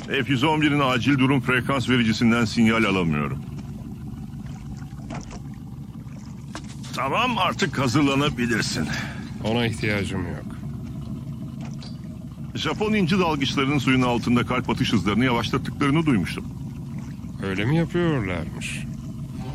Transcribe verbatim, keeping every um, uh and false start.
F yüz on bir'in acil durum frekans vericisinden sinyal alamıyorum. Tamam, artık hazırlanabilirsin. Ona ihtiyacım yok. Japon inci dalgıçlarının suyun altında kalp atış hızlarını yavaşlattıklarını duymuştum. Öyle mi yapıyorlarmış?